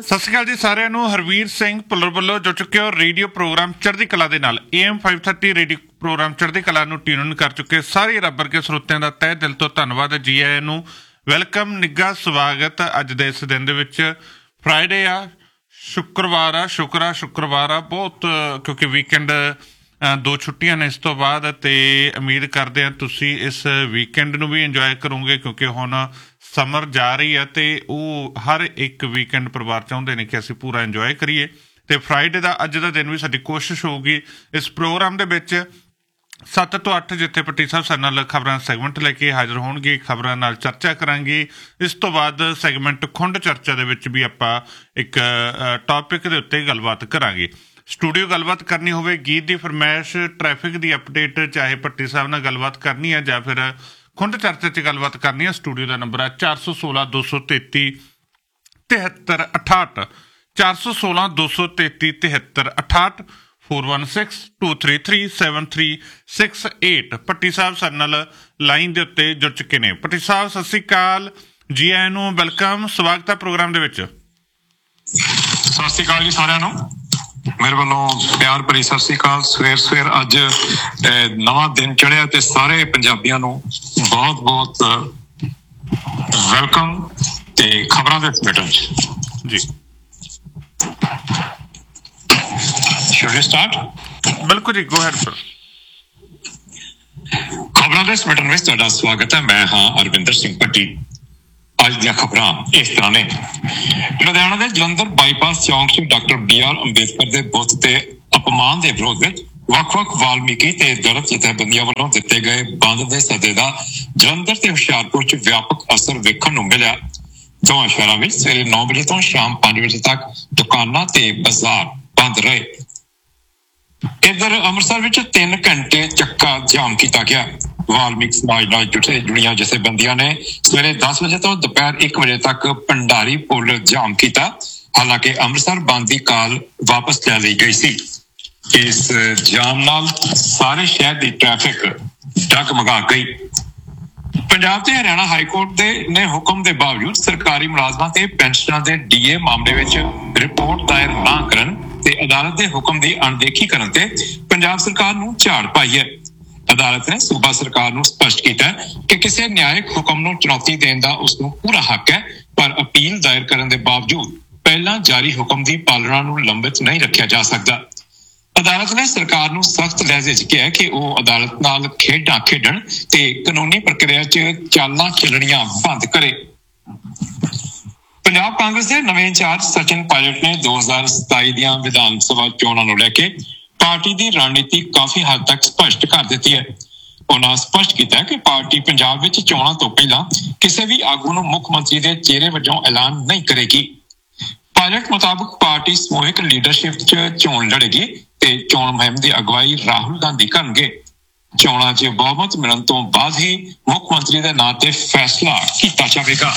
ਸਤਿ ਸ਼੍ਰੀ ਅਕਾਲ ਜੀ ਸਾਰਿਆਂ ਨੂੰ। ਹਰਵੀਰ ਸਿੰਘ ਭੁੱਲਰ ਵੱਲੋਂ ਜੁੜ ਚੁੱਕੇ ਹੋ ਰੇਡੀਓ ਪ੍ਰੋਗਰਾਮ ਚੜ੍ਹਦੀ ਕਲਾ ਦੇ ਨਾਲ। AM 530 ਰੇਡੀਓ ਪ੍ਰੋਗਰਾਮ ਚੜ੍ਹਦੀ ਕਲਾ ਨੂੰ ਟਿਊਨ ਕਰ ਚੁੱਕੇ ਸਾਰੇ ਰੱਬ ਵਰਗੇ ਸਰੋਤਿਆਂ ਦਾ ਤਹਿ ਦਿਲ ਤੋਂ ਧੰਨਵਾਦ। ਜੀ ਆਇਆਂ ਨੂੰ, ਵੈਲਕਮ, ਨਿੱਘਾ ਸਵਾਗਤ। ਅੱਜ ਦੇ ਇਸ ਦਿਨ ਦੇ ਵਿੱਚ ਫਰਾਈਡੇ ਆ, ਸ਼ੁੱਕਰਵਾਰ ਆ, ਸ਼ੁੱਕਰਵਾਰ ਆ ਬਹੁਤ, ਕਿਉਂਕਿ ਵੀਕਐਂਡ ਦੋ ਛੁੱਟੀਆਂ ਨੇ ਇਸ ਤੋਂ ਬਾਅਦ, ਅਤੇ ਉਮੀਦ ਕਰਦੇ ਹਾਂ ਤੁਸੀਂ ਇਸ ਵੀਕਐਂਡ ਨੂੰ ਵੀ ਇੰਜੋਏ ਕਰੋਗੇ, ਕਿਉਂਕਿ ਹੁਣ ਸਮਰ ਜਾ ਰਹੀ ਹੈ ਅਤੇ ਉਹ ਹਰ ਇੱਕ ਵੀਕਐਂਡ ਪਰਿਵਾਰ ਚਾਹੁੰਦੇ ਨੇ ਕਿ ਅਸੀਂ ਪੂਰਾ ਇੰਜੋਏ ਕਰੀਏ। ਅਤੇ ਫਰਾਈਡੇ ਦਾ ਅੱਜ ਦਾ ਦਿਨ ਵੀ ਸਾਡੀ ਕੋਸ਼ਿਸ਼ ਹੋਊਗੀ ਇਸ ਪ੍ਰੋਗਰਾਮ ਦੇ ਵਿੱਚ 7 ਤੋਂ 8, ਜਿੱਥੇ ਪੱਟੀ ਸਾਹਿਬ ਸਾਡੇ ਨਾਲ ਖਬਰਾਂ ਸੈਗਮੈਂਟ ਲੈ ਕੇ ਹਾਜ਼ਰ ਹੋਣਗੇ, ਖਬਰਾਂ ਨਾਲ ਚਰਚਾ ਕਰਾਂਗੇ। ਇਸ ਤੋਂ ਬਾਅਦ ਸੈਗਮੈਂਟ ਖੁੰਡ ਚਰਚਾ ਦੇ ਵਿੱਚ ਵੀ ਆਪਾਂ ਇੱਕ ਟੌਪਿਕ ਦੇ ਉੱਤੇ ਗੱਲਬਾਤ ਕਰਾਂਗੇ। ਸਟੂਡੀਓ ਗੱਲਬਾਤ ਕਰਨੀ ਹੋਵੇ, ਗੀਤ ਦੀ ਫਰਮਾਇਸ਼, ਟ੍ਰੈਫਿਕ ਦੀ ਅਪਡੇਟ, ਚਾਹੇ ਪੱਟੀ ਸਾਹਿਬ ਨਾਲ ਗੱਲਬਾਤ ਕਰਨੀ ਹੈ ਜਾਂ ਫਿਰ ਖੁੰਡ ਚਰਚਾ 'ਚ ਗੱਲਬਾਤ ਕਰਨੀ ਹੈ, ਸਟੂਡੀਓ ਦਾ ਨੰਬਰ ਹੈ 416 233 73 68, 416 233 73 68, 4162337368। ਪੱਟੀ ਸਾਹਿਬ ਸਾਡੇ ਨਾਲ ਲਾਈਨ ਦੇ ਉੱਤੇ ਜੁੜ ਚੁੱਕੇ ਨੇ। ਪੱਟੀ ਸਾਹਿਬ ਸਤਿ ਸ਼੍ਰੀ ਅਕਾਲ, ਜੀ ਆਇਆਂ ਨੂੰ, ਵੈਲਕਮ, ਸਵਾਗਤ ਹੈ ਪ੍ਰੋਗਰਾਮ ਦੇ ਵਿੱਚ। ਸਤਿ ਸ਼੍ਰੀ ਅਕਾਲ ਜੀ ਸਾਰਿਆਂ ਨੂੰ, ਮੇਰੇ ਵੱਲੋਂ ਪਿਆਰ ਭਰੀ ਸਤਿ ਸ਼੍ਰੀ ਅਕਾਲ। ਸਵੇਰ ਅੱਜ ਨਵਾਂ ਦਿਨ ਚੜ੍ਹਿਆ ਤੇ ਸਾਰੇ ਪੰਜਾਬੀਆਂ ਨੂੰ ਬਹੁਤ ਬਹੁਤ ਵੈਲਕਮ ਤੇ ਖਬਰਾਂ ਦੇ ਬਟਨ ਜੀ। Should we start? ਬਿਲਕੁਲ ਜੀ, go ahead sir। ਖਬਰਾਂ ਦੇ ਬਟਨ ਵਿੱਚ ਤੁਹਾਡਾ ਸਵਾਗਤ ਹੈ। ਮੈਂ ਹਾਂ ਅਰਵਿੰਦਰ ਸਿੰਘ ਪੱਟੀ। ਅੱਜ ਦੀਆਂ ਖਬਰਾਂ ਇਸ ਤਰ੍ਹਾਂ ਨੇ। ਲੁਧਿਆਣਾ ਦੇ ਜਲੰਧਰ ਬਾਈਪਾਸ ਚੌਂਕ 'ਚ ਡਾਕਟਰ BR ਅੰਬੇਦਕਰ ਦੇ ਬੁੱਤ ਤੇ ਅਪਮਾਨ ਦੇ ਵਿਰੋਧ ਵਿੱਚ ਵੱਖ-ਵੱਖ ਵਾਲਮੀਕੀ ਤੇ ਦਲਿਤ ਜਥੇਬੰਦੀਆਂ ਵੱਲੋਂ ਦਿੱਤੇ ਗਏ ਬੰਦ ਦੇ ਸੱਦੇ ਦਾ ਜਲੰਧਰ ਤੇ ਹੁਸ਼ਿਆਰਪੁਰ 'ਚ ਵਿਆਪਕ ਅਸਰ ਵੇਖਣ ਨੂੰ ਮਿਲਿਆ। ਦੋਵਾਂ ਸ਼ਹਿਰਾਂ ਵਿੱਚ ਸਵੇਰੇ 9 ਵਜੇ ਤੋਂ ਸ਼ਾਮ 5 ਵਜੇ ਤੱਕ ਦੁਕਾਨਾਂ ਤੇ ਬਾਜ਼ਾਰ ਬੰਦ ਰਹੇ। ਇੱਧਰ ਅੰਮ੍ਰਿਤਸਰ ਵਿੱਚ 3 ਘੰਟੇ ਚੱਕਾ ਜਾਮ ਕੀਤਾ ਗਿਆ। ਵਾਲਮੀਕ ਸਮਾਜ ਨਾਲ ਜੁੜੀਆਂ ਜਥੇਬੰਦੀਆਂ ਨੇ ਸਵੇਰੇ 10 ਵਜੇ ਤੋਂ ਦੁਪਹਿਰ 1 ਵਜੇ ਤੱਕ ਭੰਡਾਰੀ ਪੁਲ ਜਾਮ ਕੀਤਾ। ਹਾਲਾਂਕਿ ਅੰਮ੍ਰਿਤਸਰ ਬੰਦ ਦੀ ਕਾਲ ਵਾਪਸ ਲੈ ਲਈ ਗਈ ਸੀ। ਇਸ ਜਾਮ ਨਾਲ ਸਾਰੇ ਸ਼ਹਿਰ ਦੀ ਟ੍ਰੈਫਿਕ ਡਗਮਗਾ ਗਈ। ਪੰਜਾਬ ਤੇ ਹਰਿਆਣਾ ਹਾਈਕੋਰਟ ਨੇ ਹੁਕਮ ਦੇ ਬਾਵਜੂਦ ਸਰਕਾਰੀ ਮੁਲਾਜ਼ਮਾਂ ਤੇ ਪੈਨਸ਼ਨਰਾਂ ਦੇ DA ਮਾਮਲੇ ਵਿੱਚ ਰਿਪੋਰਟ ਦਾਇਰ ਨਾ ਕਰਨ ਤੇ ਅਦਾਲਤ ਦੇ ਹੁਕਮ ਦੀ ਅਣਦੇਖੀ ਕਰਨ ਤੇ ਪੰਜਾਬ ਸਰਕਾਰ ਨੂੰ ਝਾੜ ਪਾਈ ਹੈ। ਅਦਾਲਤ ਨੇ ਸੂਬਾ ਸਰਕਾਰ ਨੂੰ ਸਪਸ਼ਟ ਕੀਤਾ ਕਿ ਕਿਸੇ ਨਿਆਇਕ ਹੁਕਮ ਨੂੰ ਚੁਣੌਤੀ ਦੇਣ ਦਾ ਉਸਨੂੰ ਪੂਰਾ ਹੱਕ ਹੈ, ਪਰ ਅਪੀਲ ਦਾਇਰ ਕਰਨ ਦੇ ਬਾਵਜੂਦ ਪਹਿਲਾਂ ਜਾਰੀ ਹੁਕਮ ਦੀ ਪਾਲਣਾ ਨੂੰ ਲੰਬਿਤ ਨਹੀਂ ਰੱਖਿਆ ਜਾ ਸਕਦਾ। ਅਦਾਲਤ ਨੇ ਸਰਕਾਰ ਨੂੰ ਸਖਤ ਲਹਿਜੇ 'ਚ ਕਿਹਾ ਕਿ ਉਹ ਅਦਾਲਤ ਨਾਲ ਖੇਡਾਂ ਖੇਡਣ ਤੇ ਕਾਨੂੰਨੀ ਪ੍ਰਕਿਰਿਆ 'ਚ ਚਾਲਾਂ ਚੱਲਣੀਆਂ ਬੰਦ ਕਰੇ। ਪੰਜਾਬ ਕਾਂਗਰਸ ਦੇ ਨਵੇਂ ਇੰਚਾਰਜ ਸਚਿਨ ਪਾਇਲਟ ਨੇ 2027 ਦੀਆਂ ਵਿਧਾਨ ਸਭਾ ਚੋਣਾਂ ਨੂੰ ਲੈ ਕੇ ਪਾਰਟੀ ਦੀ ਰਣਨੀਤੀ ਕਾਫੀ ਹੱਦ ਤੱਕ ਸਪਸ਼ਟ ਕਰ ਦਿੱਤੀ ਹੈ। ਉਹਨਾਂ ਸਪਸ਼ਟ ਕੀਤਾ ਕਿ ਪਾਰਟੀ ਪੰਜਾਬ ਵਿੱਚ ਚੋਣਾਂ ਤੋਂ ਪਹਿਲਾਂ ਕਿਸੇ ਵੀ ਆਗੂ ਨੂੰ ਮੁੱਖ ਮੰਤਰੀ ਦੇ ਚਿਹਰੇ ਵਜੋਂ ਐਲਾਨ ਨਹੀਂ ਕਰੇਗੀ। ਪਾਇਲਟ ਮੁਤਾਬਕ ਪਾਰਟੀ ਸਮੂਹਿਕ ਲੀਡਰਸ਼ਿਪ 'ਚ ਚੋਣ ਲੜੇਗੀ ਤੇ ਚੋਣ ਮੁਹਿੰਮ ਦੀ ਅਗਵਾਈ ਰਾਹੁਲ ਗਾਂਧੀ ਕਰਨਗੇ। ਚੋਣਾਂ 'ਚ ਬਹੁਮਤ ਮਿਲਣ ਤੋਂ ਬਾਅਦ ਹੀ ਮੁੱਖ ਮੰਤਰੀ ਦੇ ਨਾਂ ਤੇ ਫੈਸਲਾ ਕੀਤਾ ਜਾਵੇਗਾ।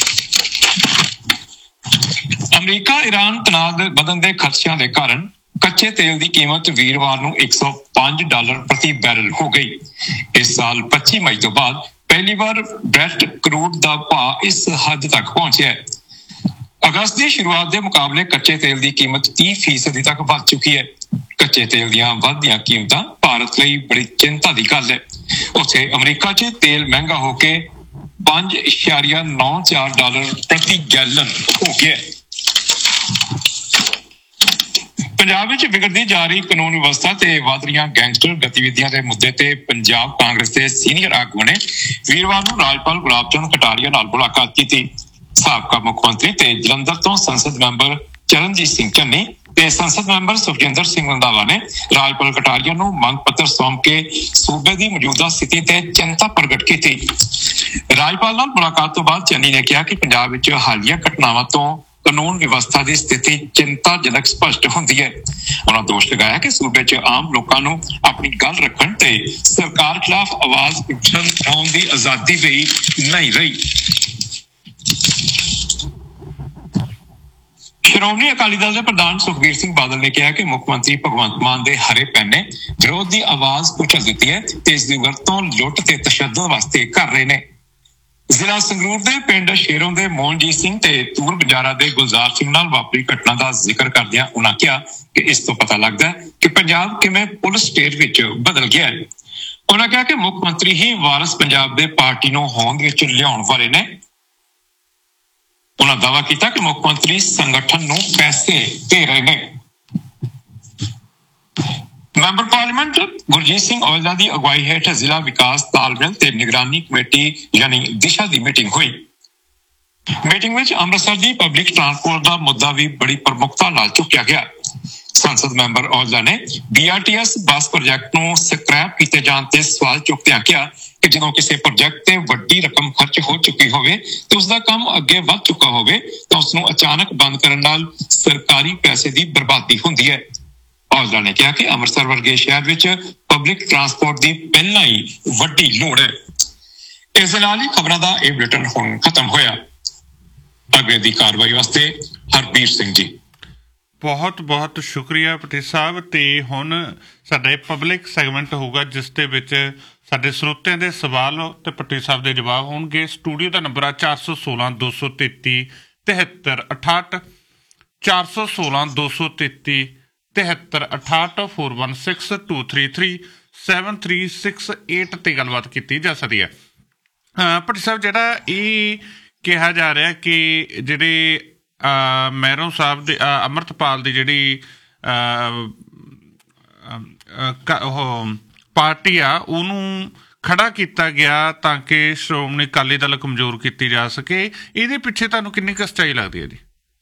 ਅਮਰੀਕਾ ਈਰਾਨ ਤਣਾਅ ਵਧਣ ਦੇ ਖਦਸ਼ਿਆਂ ਦੇ ਕਾਰਨ ਕੱਚੇ ਤੇਲ ਦੀ ਕੀਮਤ ਵੀਰਵਾਰ ਨੂੰ $105 ਪ੍ਰਤੀ ਬੈਰਲ ਹੋ ਗਈ। ਇਸ ਸਾਲ 25 ਮਈ ਤੋਂ ਬਾਅਦ ਪਹਿਲੀ ਵਾਰ ਬ੍ਰੈਟ ਕਰੂਡ ਦਾ ਭਾਅ ਇਸ ਹੱਦ ਤੱਕ ਪਹੁੰਚਿਆ। ਅਗਸਤ ਦੀ ਸ਼ੁਰੂਆਤ ਦੇ ਮੁਕਾਬਲੇ ਕੱਚੇ ਤੇਲ ਦੀ ਕੀਮਤ 30% ਤੱਕ ਵੱਧ ਚੁੱਕੀ ਹੈ। ਕੱਚੇ ਤੇਲ ਦੀਆਂ ਵੱਧਦੀਆਂ ਕੀਮਤਾਂ ਭਾਰਤ ਲਈ ਬੜੀ ਚਿੰਤਾ ਦੀ ਗੱਲ ਹੈ। ਉੱਥੇ ਅਮਰੀਕਾ 'ਚ ਤੇਲ ਮਹਿੰਗਾ ਹੋ ਕੇ $5.94 ਪ੍ਰਤੀ ਗੈਲਨ ਹੋ ਗਿਆ। ਪੰਜਾਬ ਵਿੱਚ ਵਿਗੜਦੀ ਜਾ ਰਹੀ ਕਾਨੂੰਨ ਵਿਵਸਥਾ ਤੇ ਵਧ ਰਹੀਆਂ ਗੈਂਗਸਟਰ ਗਤੀਵਿਧੀਆਂ ਦੇ ਮੁੱਦੇ ਤੇ ਪੰਜਾਬ ਕਾਂਗਰਸ ਦੇ ਸੀਨੀਅਰ ਆਗੂਆਂ ਨੇ ਵੀਰਵਾਰ ਨੂੰ ਰਾਜਪਾਲ ਗੁਲਾਬ ਚੰਦ ਕਟਾਰੀਆ ਨਾਲ ਮੁਲਾਕਾਤ ਕੀਤੀ। ਸਾਬਕਾ ਮੁੱਖ ਮੰਤਰੀ ਤੇ ਜਲੰਧਰ ਤੋਂ ਸੰਸਦ ਮੈਂਬਰ ਚਰਨਜੀਤ ਸਿੰਘ ਚੰਨੀ ਤੇ ਸੰਸਦ ਮੈਂਬਰ ਸੁਖਜਿੰਦਰ ਸਿੰਘ ਰੰਧਾਵਾ ਨੇ ਰਾਜਪਾਲ ਕਟਾਰੀਆ ਨੂੰ ਮੰਗ ਪੱਤਰ ਸੌਂਪ ਕੇ ਸੂਬੇ ਦੀ ਮੌਜੂਦਾ ਸਥਿਤੀ ਤੇ ਚਿੰਤਾ ਪ੍ਰਗਟ ਕੀਤੀ। ਰਾਜਪਾਲ ਨਾਲ ਮੁਲਾਕਾਤ ਤੋਂ ਬਾਅਦ ਚੰਨੀ ਨੇ ਕਿਹਾ ਕਿ ਪੰਜਾਬ ਵਿੱਚ ਹਾਲੀਆ ਘਟਨਾਵਾਂ ਤੋਂ ਕਾਨੂੰਨ ਵਿਵਸਥਾ ਦੀ ਸਥਿਤੀ ਚਿੰਤਾਜਨਕ ਸਪਸ਼ਟ ਹੁੰਦੀ ਹੈ। ਉਹਨਾਂ ਦੋਸ਼ ਲਗਾਇਆ ਕਿ ਸੂਬੇ 'ਚ ਆਮ ਲੋਕਾਂ ਨੂੰ ਆਪਣੀ ਗੱਲ ਰੱਖਣ ਤੇ ਸਰਕਾਰ ਖਿਲਾਫ ਆਵਾਜ਼ ਉਠਾਉਣ ਦੀ ਆਜ਼ਾਦੀ ਵੀ ਨਹੀਂ ਰਹੀ। ਸ਼੍ਰੋਮਣੀ ਅਕਾਲੀ ਦਲ ਦੇ ਪ੍ਰਧਾਨ ਸੁਖਬੀਰ ਸਿੰਘ ਬਾਦਲ ਨੇ ਕਿਹਾ ਕਿ ਮੁੱਖ ਮੰਤਰੀ ਭਗਵੰਤ ਮਾਨ ਦੇ ਹਰੇ ਪੈਨ ਨੇ ਵਿਰੋਧ ਦੀ ਆਵਾਜ਼ ਕੁਚਲ ਦਿੱਤੀ ਹੈ ਤੇ ਇਸ ਦੀ ਵਰਤੋਂ ਲੁੱਟ ਤੇ ਤਸ਼ੱਦਦ ਵਾਸਤੇ ਕਰ ਰਹੇ ਨੇ। ਜ਼ਿਲ੍ਹਾ ਸੰਗਰੂਰ ਦੇ ਪਿੰਡ ਸ਼ੇਰੋਂ ਦੇ ਮੋਹਨਜੀਤ ਸਿੰਘ ਤੇ ਤੂਰ ਬਜਾਰਾ ਦੇ ਗੁਲਜ਼ਾਰ ਸਿੰਘ ਨਾਲ ਵਾਪਰੀ ਘਟਨਾ ਦਾ ਜ਼ਿਕਰ ਕਰਦਿਆਂ ਉਨ੍ਹਾਂ ਕਿਹਾ ਕਿ ਇਸ ਤੋਂ ਪਤਾ ਲੱਗਦਾ ਹੈ ਕਿ ਪੰਜਾਬ ਕਿਵੇਂ ਪੁਲਿਸ ਸਟੇਟ ਵਿੱਚ ਬਦਲ ਗਿਆ ਹੈ। ਉਨ੍ਹਾਂ ਕਿਹਾ ਕਿ ਮੁੱਖ ਮੰਤਰੀ ਹੀ ਵਾਰਸ ਪੰਜਾਬ ਦੇ ਪਾਰਟੀ ਨੂੰ ਹੋਂਦ ਵਿੱਚ ਲਿਆਉਣ ਵਾਲੇ ਨੇ। ਉਨ੍ਹਾਂ ਦਾਅਵਾ ਕੀਤਾ ਕਿ ਮੁੱਖ ਮੰਤਰੀ ਸੰਗਠਨ ਨੂੰ ਪੈਸੇ ਦੇ ਰਹੇ ਨੇ। ਮੈਂਬਰ ਪਾਰਲੀਮੈਂਟ ਗੁਰਜੀਤ ਸਿੰਘ ਔਜਲਾ ਦੀ ਅਗਵਾਈ ਹੇਠ ਜ਼ਿਲ੍ਹਾ ਵਿਕਾਸ ਤਾਲਮੇਲ ਤੇ ਨਿਗਰਾਨੀ ਕਮੇਟੀ ਯਾਨੀ ਦਿਸ਼ਾ ਦੀ ਮੀਟਿੰਗ ਹੋਈ। ਮੀਟਿੰਗ ਵਿੱਚ ਅੰਮ੍ਰਿਤਸਰ ਦੀ ਪਬਲਿਕ ਟਰਾਂਸਪੋਰਟ ਦਾ ਮੁੱਦਾ ਵੀ ਬੜੀ ਪ੍ਰਮੁਖਤਾ ਨਾਲ ਚੁੱਕਿਆ ਗਿਆ। ਸੰਸਦ ਮੈਂਬਰ ਔਜਲਾ ਨੇ BRTS ਬੱਸ ਪ੍ਰੋਜੈਕਟ ਨੂੰ ਸਕ੍ਰੈਪ ਕੀਤੇ ਜਾਣ ਤੇ ਸਵਾਲ ਚੁੱਕਦਿਆਂ ਕਿਹਾ ਕਿ ਜਦੋਂ ਕਿਸੇ ਪ੍ਰੋਜੈਕਟ ਤੇ ਵੱਡੀ ਰਕਮ ਖਰਚ ਹੋ ਚੁੱਕੀ ਹੋਵੇ ਤੇ ਉਸ ਦਾ ਕੰਮ ਅੱਗੇ ਵੱਧ ਚੁੱਕਾ ਹੋਵੇ ਤਾਂ ਉਸ ਨੂੰ ਅਚਾਨਕ ਬੰਦ ਕਰਨ ਨਾਲ ਸਰਕਾਰੀ ਪੈਸੇ ਦੀ ਬਰਬਾਦੀ ਹੁੰਦੀ ਹੈ। ਔਜਲਾ ਨੇ ਕਿਹਾ ਕਿ ਅੰਮ੍ਰਿਤਸਰ ਵਰਗੇ ਸ਼ਹਿਰ ਵਿੱਚ ਪਬਲਿਕ ਟਰਾਂਸਪੋਰਟ ਦੀ ਪਹਿਲਾਂ ਹੀ ਵੱਡੀ ਲੋੜ ਹੈ। ਇਸ ਦੇ ਨਾਲ ਹੀ ਖਬਰਾਂ ਦਾ ਇਹ ਬੁਲੇਟਿਨ ਹੁਣ ਖਤਮ ਹੋਇਆ। ਅੱਗੇ ਦੀ ਕਾਰਵਾਈ ਵਾਸਤੇ ਹਰਬੀਰ ਸਿੰਘ ਜੀ ਬਹੁਤ ਬਹੁਤ ਸ਼ੁਕਰੀਆ ਪਟੇਲ ਸਾਹਿਬ। ਤੇ ਹੁਣ ਸਾਡਾ ਇਹ ਪਬਲਿਕ ਸੈਗਮੈਂਟ ਹੋਊਗਾ ਜਿਸ ਦੇ ਵਿੱਚ ਸਾਡੇ ਸਰੋਤਿਆਂ ਦੇ ਸਵਾਲ ਤੇ ਪਟੇਲ ਸਾਹਿਬ ਦੇ ਜਵਾਬ ਹੋਣਗੇ। ਸਟੂਡੀਓ ਦਾ ਨੰਬਰ ਆ 416 233 7368 416 233 7368 416 233 7368 ਤੇ ਗੱਲਬਾਤ ਕੀਤੀ ਜਾ ਸਕਦੀ ਹੈ। ਪਟੇਲ ਸਾਹਿਬ ਜਿਹੜਾ ਇਹ ਕਿਹਾ ਜਾ ਰਿਹਾ ਕਿ ਜਿਹੜੇ ਮਹਿਰੋਂ ਸਾਹਿਬ ਦੇ ਅੰਮ੍ਰਿਤਪਾਲ ਦੀ ਜਿਹੜੀ ਉਹ ਪਾਰਟੀ ਆ ਉਹਨੂੰ ਖੜਾ ਕੀਤਾ ਗਿਆ ਤਾਂ ਕਿ ਸ਼੍ਰੋਮਣੀ ਅਕਾਲੀ ਦਲ ਕਮਜ਼ੋਰ ਕੀਤੀ ਜਾ ਸਕੇ। ਇਹਦੇ ਪਿੱਛੇ ਤੁਹਾਨੂੰ ਕਿੰਨੀ ਕੁ ਸੱਚਾਈ ਲੱਗਦੀ ਹੈ ਜੀ?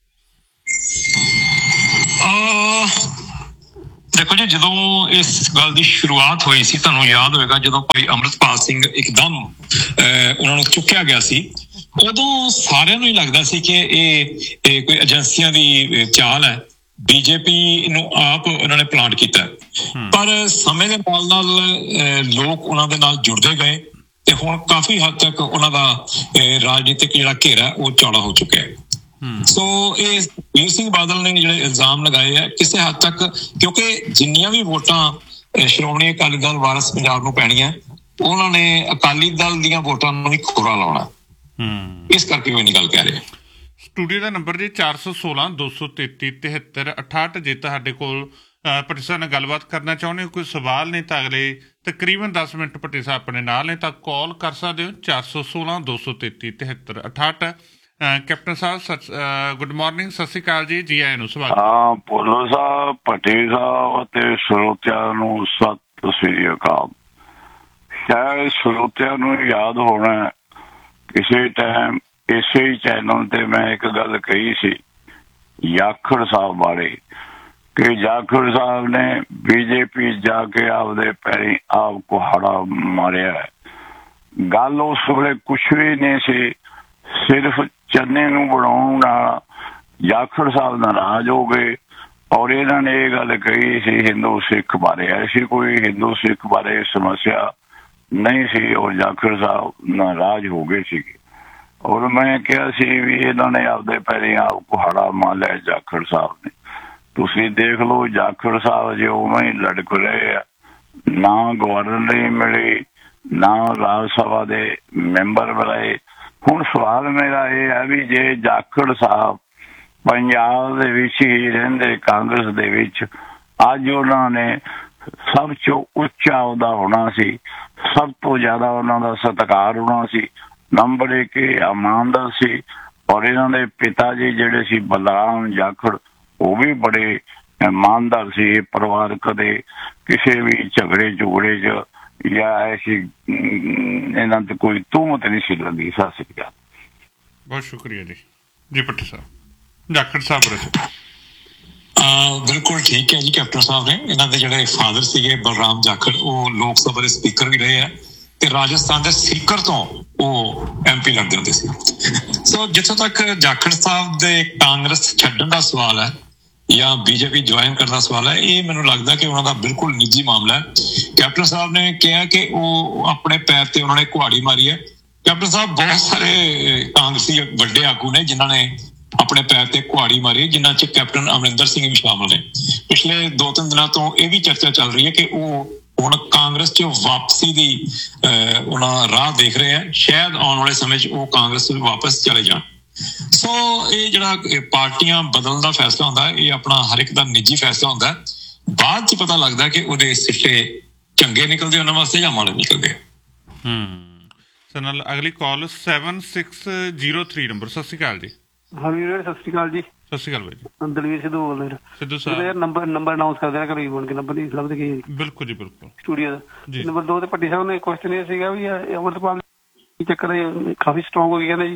ਦੇਖੋ ਜੀ, ਜਦੋਂ ਇਸ ਗੱਲ ਦੀ ਸ਼ੁਰੂਆਤ ਹੋਈ ਸੀ ਤੁਹਾਨੂੰ ਯਾਦ ਹੋਏਗਾ ਜਦੋਂ ਭਾਈ ਅੰਮ੍ਰਿਤਪਾਲ ਸਿੰਘ ਇੱਕਦਮ ਉਹਨਾਂ ਨੂੰ ਚੁੱਕਿਆ ਗਿਆ ਸੀ, ਉਦੋਂ ਸਾਰਿਆਂ ਨੂੰ ਹੀ ਲੱਗਦਾ ਸੀ ਕਿ ਇਹ ਕੋਈ ਏਜੰਸੀਆਂ ਦੀ ਚਾਲ ਹੈ, ਬੀਜੇਪੀ ਨੂੰ ਆਪ ਉਹਨਾਂ ਨੇ ਪਲਾਂਟ ਕੀਤਾ। ਪਰ ਸਮੇਂ ਦੇ ਨਾਲ ਨਾਲ ਲੋਕ ਉਹਨਾਂ ਦੇ ਨਾਲ ਜੁੜਦੇ ਗਏ ਤੇ ਹੁਣ ਕਾਫੀ ਹੱਦ ਤੱਕ ਉਹਨਾਂ ਦਾ ਰਾਜਨੀਤਿਕ ਜਿਹੜਾ ਘੇਰਾ ਉਹ ਚੌੜਾ ਹੋ ਚੁੱਕਿਆ ਹੈ। ਸੋ ਇਹ ਵੀਰ ਸਿੰਘ ਬਾਦਲ ਨੇ ਜਿਹੜੇ ਇਲਜ਼ਾਮ ਲਗਾਏ ਆ ਕਿਸੇ ਹੱਦ ਤੱਕ, ਕਿਉਂਕਿ ਜਿੰਨੀਆਂ ਵੀ ਵੋਟਾਂ ਸ਼੍ਰੋਮਣੀ ਅਕਾਲੀ ਦਲ ਵਾਰਸ ਪੰਜਾਬ ਨੂੰ ਪੈਣੀਆਂ, ਉਹਨਾਂ ਨੇ ਅਕਾਲੀ ਦਲ ਦੀਆਂ ਵੋਟਾਂ ਨੂੰ ਵੀ ਖੋਰਾ ਲਾਉਣਾ। ਇਸ ਕਰਕੇ ਮੈਂ ਗੱਲ ਕਹਿ ਰਿਹਾ। ਸਟੂਡੀਓ ਦਾ ਨੰਬਰ ਜੀ 416 233 7368। ਜੇ ਤੁਹਾਡੇ ਕੋਲ ਪਟੇਲ ਸਾਹਿਬ ਨਾਲ ਗੱਲਬਾਤ ਕਰਨਾ ਚਾਹੁੰਦੇ ਹੋ, ਕੋਈ ਸਵਾਲ ਨੇ ਤਾਂ ਅਗਲੇ ਤਕਰੀਬਨ 10 ਮਿੰਟ ਪਟੇਲ ਸਾਹਿਬ ਆਪਣੇ ਨਾਲ ਨੇ ਤਾਂ ਕਾਲ ਕਰ ਸਕਦੇ ਹੋ 416 233 7368। ਕੈਪਟਨ ਸਾਹਿਬ ਗੁੱਡ ਮਾਰਨਿੰਗ, ਸਤਿ ਸ਼੍ਰੀ ਅਕਾਲ ਜੀ, ਜੀ ਆਇਆਂ ਨੂੰ ਸਵਾਗਤ। ਹਾਂ ਭੋਲੋ ਸਾਹਿਬ, ਪਟੇਲ ਸਾਹਿਬ ਅਤੇ ਸਰੋਤਿਆਂ ਨੂੰ ਸਤਿ ਸ਼੍ਰੀ ਅਕਾਲ। ਸ਼ਾਇਦ ਸਰੋਤਿਆਂ ਨੂੰ ਯਾਦ ਹੋਣਾ ਕਿਸੇ ਟਾਈਮ ਇਸੇ ਹੀ ਚੈਨਲ ਤੇ ਮੈਂ ਇੱਕ ਗੱਲ ਕਹੀ ਸੀ ਜਾਖੜ ਸਾਹਿਬ ਬਾਰੇ ਕਿ ਜਾਖੜ ਸਾਹਿਬ ਨੇ BJP ਜਾ ਕੇ ਆਪਦੇ ਪੈਰੀਂ ਆਪ ਕੁਹਾੜਾ ਮਾਰਿਆ ਹੈ। ਗੱਲ ਉਸ ਵੇਲੇ ਕੁਛ ਵੀ ਨਹੀਂ ਸੀ, ਸਿਰਫ ਚੰਨੇ ਨੂੰ ਬਣਾਉਣ ਨਾਲ ਜਾਖੜ ਸਾਹਿਬ ਨਾਰਾਜ਼ ਹੋ ਗਏ ਔਰ ਇਹਨਾਂ ਨੇ ਇਹ ਗੱਲ ਕਹੀ ਸੀ ਹਿੰਦੂ ਸਿੱਖ ਬਾਰੇ। ਐਸੀ ਕੋਈ ਹਿੰਦੂ ਸਿੱਖ ਬਾਰੇ ਸਮੱਸਿਆ ਨਹੀਂ ਸੀ ਔਰ ਜਾਖੜ ਸਾਹਿਬ ਨਾਰਾਜ਼ ਹੋ ਗਏ ਸੀਗੇ। ਔਰ ਮੈਂ ਕਿਹਾ ਸੀ ਵੀ ਇਹਨਾਂ ਨੇ ਆਪਦੇ ਪੈਰੀਂ ਆਪ ਕੁਹਾੜਾ ਮਾਰ ਲਿਆ ਜਾਖੜ ਸਾਹਿਬ ਨੇ। ਤੁਸੀਂ ਦੇਖ ਲਓ ਜਾਖੜ ਸਾਹਿਬ ਜੇ ਉਵੇਂ ਹੀ ਲਟਕ ਰਹੇ ਆ, ਨਾ ਗਵਰਨਰ ਮਿਲੇ ਨਾ ਰਾਜ ਸਭਾ ਦੇ ਮੈਂਬਰ ਬਣਾਏ। ਹੁਣ ਸਵਾਲ ਮੇਰਾ ਇਹ ਹੈ ਵੀ ਜੇ ਜਾਖੜ ਸਾਹਿਬ ਪੰਜਾਬ ਦੇ ਵਿੱਚ ਹੀ ਰਹਿੰਦੇ ਕਾਂਗਰਸ ਦੇ ਵਿੱਚ, ਅੱਜ ਉਹਨਾਂ ਨੇ ਸਭ ਤੋਂ ਉੱਚਾ ਅਹੁਦਾ ਹੋਣਾ ਸੀ, ਸਭ ਤੋਂ ਜ਼ਿਆਦਾ ਉਹਨਾਂ ਦਾ ਸਤਿਕਾਰ ਹੋਣਾ ਸੀ, ਨੰਬਰ 1 ਇਮਾਨਦਾਰ ਸੀ। ਔਰ ਇਹਨਾਂ ਦੇ ਪਿਤਾ ਜੀ ਜਿਹੜੇ ਸੀ ਬਲਰਾਮ ਜਾਖੜ, ਉਹ ਵੀ ਬੜੇ ਇਮਾਨਦਾਰ ਸੀ। ਇਹ ਪਰਿਵਾਰ ਕਦੇ ਕਿਸੇ ਵੀ ਝਗੜੇ ਝੁਗੜੇ 'ਚ ਜਾਂ ਐਸੀ ਇਹਨਾਂ ਤੇ ਕੋਈ ਤੂਮਤ ਨਹੀਂ ਸੀ ਲੱਗੀ। ਸਤਿ ਸ਼੍ਰੀ ਅਕਾਲ। ਬਹੁਤ ਸ਼ੁਕਰੀਆ ਜੀ। ਜੀ ਪਟੇਲ ਸਾਹਿਬ ਜਾਖੜ ਸਾਹਿਬ ਬਿਲਕੁਲ ਠੀਕ ਹੈ ਜੀ। ਕੈਪਟਨ ਸਾਹਿਬ ਨੇ ਇਹਨਾਂ ਦੇ ਜਿਹੜੇ ਫਾਦਰ ਸੀਗੇ ਬਲਰਾਮ ਜਾਖੜ, ਉਹ ਲੋਕ ਸਭਾ ਦੇ ਸਪੀਕਰ ਵੀ ਰਹੇ ਆ ਤੇ ਰਾਜਸਥਾਨ ਦੇ ਸੀਕਰ ਤੋਂ ਉਹ MP ਲੜਦੇ ਹੁੰਦੇ ਸੀ। ਸੋ ਜਿੱਥੋਂ ਤੱਕ ਜਾਖੜ ਸਾਹਿਬ ਦੇ ਕਾਂਗਰਸ ਛੱਡਣ ਦਾ ਸਵਾਲ ਹੈ ਜਾਂ BJP ਜੁਆਇਨ ਕਰਨ ਦਾ ਸਵਾਲ ਹੈ, ਇਹ ਮੈਨੂੰ ਲੱਗਦਾ ਕਿ ਉਹਨਾਂ ਦਾ ਬਿਲਕੁਲ ਨਿੱਜੀ ਮਾਮਲਾ ਹੈ। ਕੈਪਟਨ ਸਾਹਿਬ ਨੇ ਕਿਹਾ ਕਿ ਉਹ ਆਪਣੇ ਪੈਰ ਤੇ ਉਹਨਾਂ ਨੇ ਕੁਹਾੜੀ ਮਾਰੀ ਹੈ। ਕੈਪਟਨ ਸਾਹਿਬ ਬਹੁਤ ਸਾਰੇ ਕਾਂਗਰਸੀ ਵੱਡੇ ਆਗੂ ਨੇ ਜਿਨ੍ਹਾਂ ਨੇ ਆਪਣੇ ਪੈਰ ਤੇ ਕੁਹਾੜੀ ਮਾਰੀ, ਜਿਨ੍ਹਾਂ 'ਚ ਕੈਪਟਨ ਅਮਰਿੰਦਰ ਸਿੰਘ ਵੀ ਸ਼ਾਮਲ ਨੇ। ਪਿਛਲੇ 2-3 ਦਿਨਾਂ ਤੋਂ ਇਹ ਵੀ ਚਰਚਾ ਚੱਲ ਰਹੀ ਹੈ ਕਿ ਉਹ ਹੁਣ ਕਾਂਗਰਸ 'ਚ ਵਾਪਸੀ ਦੀ ਉਹਨਾਂ ਰਾਹ ਦੇਖ ਰਹੇ ਆ। ਸ਼ਾਇਦ ਆਉਣ ਵਾਲੇ ਸਮੇਂ 'ਚ ਉਹ ਕਾਂਗਰਸ ਵਾਪਸ ਚਲੇ ਜਾਣ। ਸੋ ਇਹ ਜਿਹੜਾ ਪਾਰਟੀਆਂ ਬਦਲਣ ਦਾ ਫੈਸਲਾ ਹੁੰਦਾ ਇਹ ਆਪਣਾ ਹਰ ਇੱਕ ਦਾ ਨਿੱਜੀ ਫੈਸਲਾ ਹੁੰਦਾ। ਬਾਅਦ 'ਚ ਪਤਾ ਲੱਗਦਾ ਕਿ ਉਹਦੇ ਸਿੱਟੇ ਚੰਗੇ ਨਿਕਲਦੇ ਉਹਨਾਂ ਵਾਸਤੇ ਜਾਂ ਮਾੜੇ ਨਿਕਲਦੇ। ਸਰ ਨਾਲ ਅਗਲੀ ਕਾਲ 7603 ਨੰਬਰ। ਸਤਿ ਸ਼੍ਰੀ ਅਕਾਲ ਜੀ। ਹਾਂ ਵੀਰ ਸਤਿ ਸ਼੍ਰੀ ਅਕਾਲ ਜੀ। ਸਤਿ ਸ਼੍ਰੀ ਅਕਾਲ ਬਾਈ ਜੀ। ਦਲਵੀਰ ਸਿੱਧੂ ਬੋਲ ਰਿਹਾ। ਸਿੱਧੂ ਸਾਹਿਬ ਨੰਬਰ ਅਨਾਉਂਸ ਕਰ ਦੇਣਾ ਘਰੋਂ ਬਣ ਕੇ ਨੰਬਰ ਨਹੀਂ ਲੱਭਦੇ ਕੀ ਬਿਲਕੁਲ ਜੀ ਬਿਲਕੁਲ ਸਟੂਡੀਓ ਦਾ। ਨੰਬਰ 2 ਤੇ ਭੱਟੀ ਸਾਹਿਬ ਨੇ ਕੁਐਸਚਨ ਇਹ ਸੀਗਾ ਵੀ ਅਮਰਪਾਲ ਚੱਕਰ ਕਾਫੀ ਸਟਰੋਂਗ ਹੋ ਗਈ ਕਹਿੰਦੇ ਜੀ।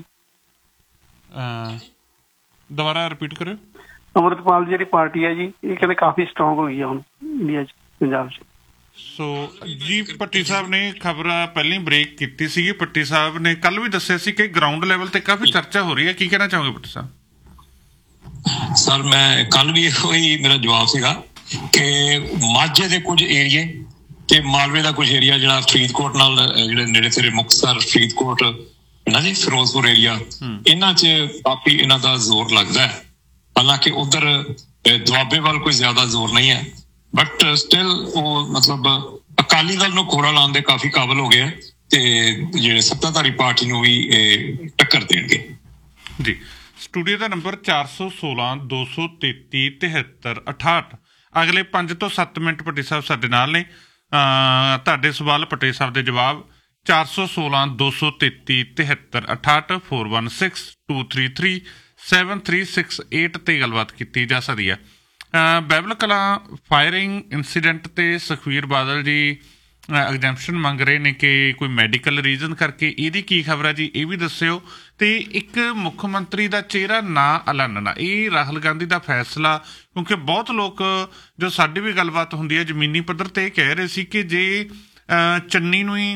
ਦੁਬਾਰਾ ਰਿਪੀਟ ਕਰਿਓ। ਅਮਰਪਾਲ ਦੀ ਜਿਹੜੀ ਪਾਰਟੀ ਹੈ ਜੀ ਇਹ ਕਹਿੰਦੇ ਕਾਫੀ ਸਟਰੋਂਗ ਹੋ ਗਈ ਹੈ ਹੁਣ ਇੰਡੀਆ 'ਚ ਪੰਜਾਬ 'ਚ। ਸੋ ਜੀ ਭੱਟੀ ਸਾਹਿਬ ਨੇ ਖਬਰ ਪਹਿਲਾਂ ਹੀ ਬ੍ਰੇਕ ਕੀਤੀ ਸੀਗੀ। ਭੱਟੀ ਸਾਹਿਬ ਨੇ ਕੱਲ ਵੀ ਦੱਸਿਆ ਸੀ ਕਿ ਗਰਾਊਂਡ ਲੈਵਲ ਤੇ ਕਾਫੀ ਚਰਚਾ ਹੋ ਰਹੀ ਹੈ। ਕੀ ਕਹਿਣਾ ਚਾਹੋਗੇ ਭੱਟੀ ਸਾਹਿਬ? ਸਰ ਮੈਂ ਕੱਲ ਵੀ ਉਹੀ ਮੇਰਾ ਜਵਾਬ ਸੀਗਾ ਕਿ ਮਾਝੇ ਦੇ ਕੁਝ ਏਰੀਏ ਤੇ ਮਾਲਵੇ ਦਾ ਕੁਝ ਏਰੀਆ ਜਿਹੜਾ ਫਰੀਦਕੋਟ ਨਾਲ ਜਿਹੜੇ ਨੇੜੇ ਤੇੜੇ ਮੁਕਤਸਰ ਫਰੀਦਕੋਟ ਨਾ ਜੀ ਫਿਰੋਜ਼ਪੁਰ ਏਰੀਆ ਇਹਨਾਂ 'ਚ ਕਾਫੀ ਇਹਨਾਂ ਦਾ ਜ਼ੋਰ ਲੱਗਦਾ ਹੈ। ਹਾਲਾਂਕਿ ਉਧਰ ਦੁਆਬੇ ਵੱਲ ਕੋਈ ਜ਼ਿਆਦਾ ਜ਼ੋਰ ਨਹੀਂ ਹੈ ਬਟ ਸਟਿਲ ਉਹ ਮਤਲਬ ਅਕਾਲੀ ਦਲ ਨੂੰ ਖੋਰਾ ਲਾਉਣ ਦੇ ਕਾਫੀ ਕਾਬਲ ਹੋ ਗਏ ਤੇ ਜਿਹੜੇ ਸੱਤਾਧਾਰੀ ਪਾਰਟੀ ਨੂੰ ਵੀ ਟੱਕਰ ਦੇਣਗੇ ਜੀ। ਸਟੂਡੀਓ ਦਾ ਨੰਬਰ 416 233 73 68। ਅਗਲੇ 5 ਤੋਂ 7 ਮਿੰਟ ਭੱਟੀ ਸਾਹਿਬ ਸਾਡੇ ਨਾਲ ਨੇ। ਤੁਹਾਡੇ ਸਵਾਲ ਭੱਟੀ ਸਾਹਿਬ ਦੇ ਜਵਾਬ 416 233 73 68 416 233 7368 ਤੇ ਗੱਲਬਾਤ ਕੀਤੀ ਜਾ ਸਕਦੀ ਹੈ। ਬਾਈਬਲ ਕਲਾਂ ਫਾਇਰਿੰਗ ਇੰਸੀਡੈਂਟ ਤੇ ਸੁਖਬੀਰ ਬਾਦਲ ਜੀ ਐਗਜ਼ੈਂਪਸ਼ਨ ਮੰਗ ਰਹੇ ਨੇ ਕਿ ਕੋਈ ਮੈਡੀਕਲ ਰੀਜ਼ਨ ਕਰਕੇ। ਇਹਦੀ ਕੀ ਖਬਰ ਹੈ ਜੀ ਇਹ ਵੀ ਦੱਸਿਓ। ਤੇ ਇੱਕ ਮੁੱਖ ਮੰਤਰੀ ਦਾ ਚਿਹਰਾ ਨਾ ਐਲਾਨਣਾ ਇਹ ਰਾਹੁਲ ਗਾਂਧੀ ਦਾ ਫੈਸਲਾ, ਕਿਉਂਕਿ ਬਹੁਤ ਲੋਕ ਜੋ ਸਾਡੀ ਵੀ ਗੱਲਬਾਤ ਹੁੰਦੀ ਹੈ ਜ਼ਮੀਨੀ ਪੱਧਰ ਤੇ ਇਹ ਕਹਿ ਰਹੇ ਸੀ ਕਿ ਜੇ ਚੰਨੀ ਨੂੰ ਹੀ